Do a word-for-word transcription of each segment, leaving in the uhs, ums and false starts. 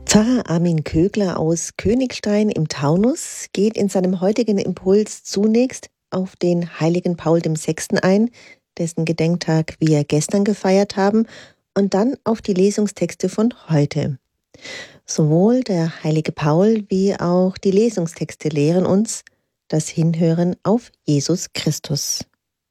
Pfarrer Armin Kögler aus Königstein im Taunus geht in seinem heutigen Impuls zunächst auf den heiligen Paul der Sechste ein, dessen Gedenktag wir gestern gefeiert haben, und dann auf die Lesungstexte von heute. Sowohl der heilige Paul wie auch die Lesungstexte lehren uns das Hinhören auf Jesus Christus.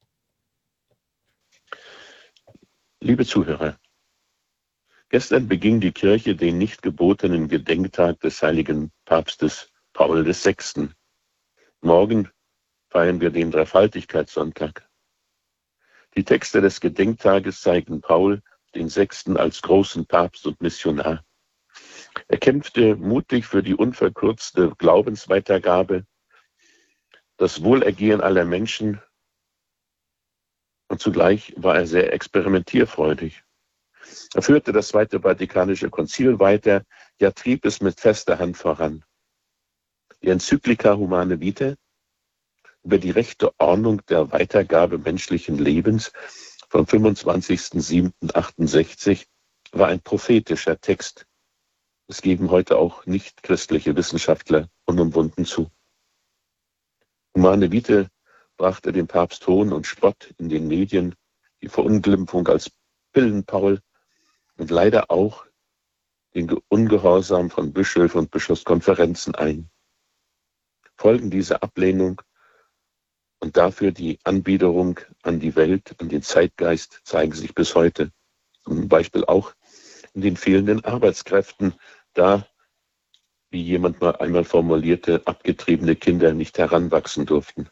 Liebe Zuhörer, gestern beging die Kirche den nicht gebotenen Gedenktag des heiligen Papstes Paul der Sechste. Morgen feiern wir den Dreifaltigkeitssonntag. Die Texte des Gedenktages zeigen Paul den Sechsten als großen Papst und Missionar. Er kämpfte mutig für die unverkürzte Glaubensweitergabe, das Wohlergehen aller Menschen, und zugleich war er sehr experimentierfreudig. Er führte das Zweite Vatikanische Konzil weiter, ja trieb es mit fester Hand voran. Die Enzyklika Humane Vitae über die rechte Ordnung der Weitergabe menschlichen Lebens vom fünfundzwanzigsten siebten achtundsechzig war ein prophetischer Text. Das geben heute auch nicht-christliche Wissenschaftler unumwunden zu. Humane Vitae brachte dem Papst Hohn und Spott in den Medien, die Verunglimpfung als Pillenpaul und leider auch den Ungehorsam von Bischöfen und Bischofskonferenzen ein. Folgen dieser Ablehnung und dafür die Anbiederung an die Welt, an den Zeitgeist zeigen sich bis heute. Zum Beispiel auch in den fehlenden Arbeitskräften, da, wie jemand mal einmal formulierte, abgetriebene Kinder nicht heranwachsen durften.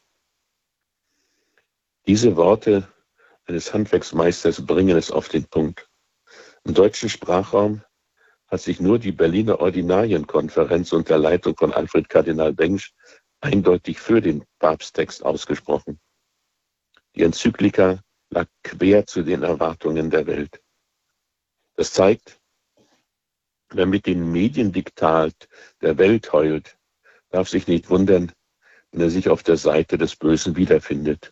Diese Worte eines Handwerksmeisters bringen es auf den Punkt. Im deutschen Sprachraum hat sich nur die Berliner Ordinarienkonferenz unter Leitung von Alfred Kardinal Bengsch eindeutig für den Papsttext ausgesprochen. Die Enzyklika lag quer zu den Erwartungen der Welt. Das zeigt, wer mit dem Mediendiktat der Welt heult, darf sich nicht wundern, wenn er sich auf der Seite des Bösen wiederfindet.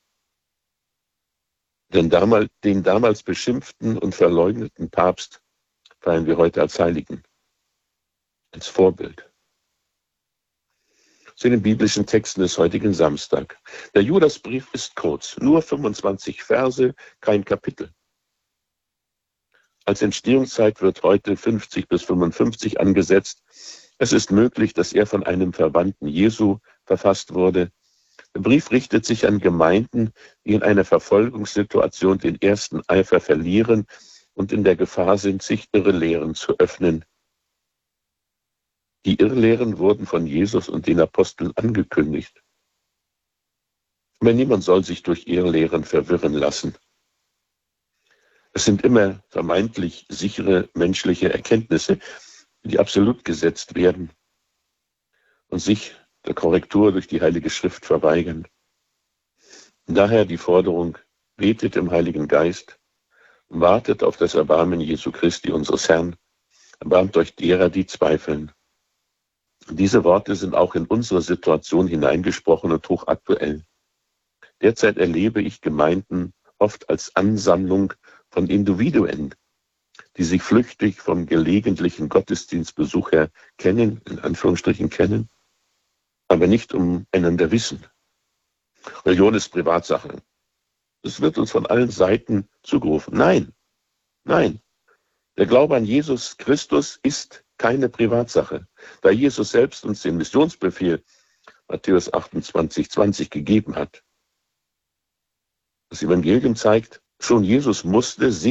Den damals, den damals beschimpften und verleugneten Papst feiern wir heute als Heiligen, als Vorbild. Zu den biblischen Texten des heutigen Samstag. Der Judasbrief ist kurz, nur fünfundzwanzig Verse, kein Kapitel. Als Entstehungszeit wird heute fünfzig bis fünfundfünfzig angesetzt. Es ist möglich, dass er von einem Verwandten Jesu verfasst wurde. Der Brief richtet sich an Gemeinden, die in einer Verfolgungssituation den ersten Eifer verlieren und in der Gefahr sind, sich Irrlehren zu öffnen. Die Irrlehren wurden von Jesus und den Aposteln angekündigt. Aber niemand soll sich durch Irrlehren verwirren lassen. Es sind immer vermeintlich sichere menschliche Erkenntnisse, die absolut gesetzt werden und sich der Korrektur durch die Heilige Schrift verweigern. Daher die Forderung: betet im Heiligen Geist, wartet auf das Erbarmen Jesu Christi, unseres Herrn, erbarmt euch derer, die zweifeln. Diese Worte sind auch in unsere Situation hineingesprochen und hochaktuell. Derzeit erlebe ich Gemeinden oft als Ansammlung von Individuen, die sich flüchtig vom gelegentlichen Gottesdienstbesuch her kennen, in Anführungsstrichen kennen, aber nicht umeinander wissen. Religion ist Privatsache. Es wird uns von allen Seiten zugerufen. Nein, nein. Der Glaube an Jesus Christus ist keine Privatsache. Da Jesus selbst uns den Missionsbefehl Matthäus achtundzwanzig zwanzig gegeben hat. Das Evangelium zeigt, schon Jesus musste sich